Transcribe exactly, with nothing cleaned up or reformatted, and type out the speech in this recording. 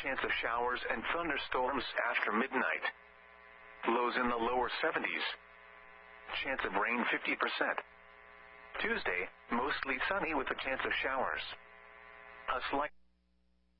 chance of showers and thunderstorms after midnight. Lows in the lower seventies. Chance of rain fifty percent. Tuesday, mostly sunny with a chance of showers. A slight